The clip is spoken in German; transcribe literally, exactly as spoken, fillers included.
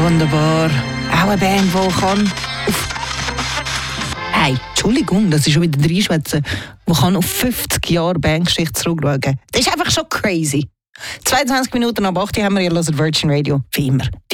Wunderbar. Auch eine Band, die kann auf... Hey, Entschuldigung, das ist schon wieder reinschwätzen. Die kann auf fünfzig Jahre Bandgeschichte zurückschauen. Das ist einfach schon crazy. zweiundzwanzig Minuten ab acht Uhr haben wir hier Virgin Radio. Wie immer.